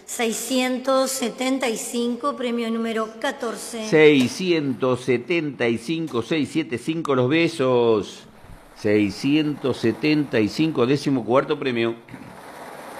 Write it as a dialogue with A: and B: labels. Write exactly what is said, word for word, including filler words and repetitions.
A: seiscientos setenta y cinco, premio número catorce.
B: seiscientos setenta y cinco, seiscientos setenta y cinco, los besos. seiscientos setenta y cinco, décimo cuarto premio.